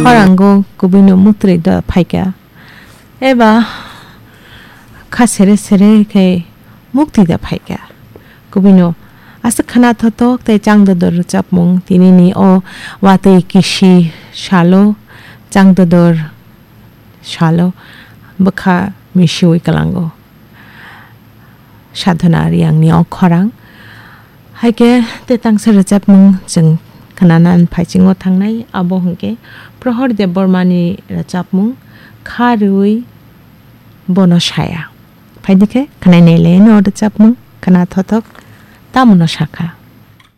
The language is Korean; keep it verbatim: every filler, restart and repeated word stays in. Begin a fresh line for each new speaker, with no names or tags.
커랑고 구비노 무트리다 파이까 에바 카세레세레 게 묵티다 파이까 구비노 아스카나 토톡 때 장도더 잡몽 티니니 오 와테 키시 샬로 장도더 샬로 baka mishui kalango sadhana riang ni okharang haike te tangsa rajap mung jeng kananan phaichingo thangnai abo hungke prohor de bormani rajap mung kharui bono shaya phaidike kanai nele no rajap mung kana thotok tamuno shaka